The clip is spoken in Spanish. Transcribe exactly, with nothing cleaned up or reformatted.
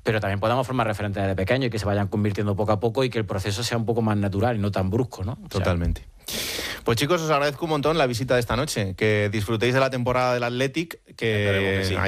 pero también podamos formar referentes desde pequeños y que se vayan convirtiendo poco a poco y que el proceso sea un poco más natural y no tan brusco, ¿no? O sea, totalmente. Pues chicos, os agradezco un montón la visita de esta noche, que disfrutéis de la temporada del Athletic, que, que sí.